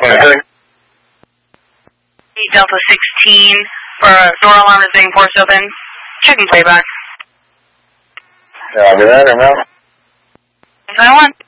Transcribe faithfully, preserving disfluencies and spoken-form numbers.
twenty-six. Delta sixteen for door alarm is being forced open. Checking playback. Yeah, I'll be there, no? twenty-one.